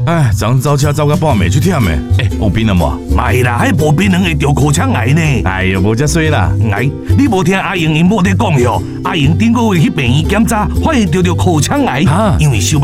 哎，昨走车走到半暝出忝的，有病了无？ 咪啦，迄无槟榔会得口腔癌呢。 哎呀，无遮衰啦。 癌，你无听阿英因某在讲哟？阿英顶个月去病院检查，发现得口腔癌，因为小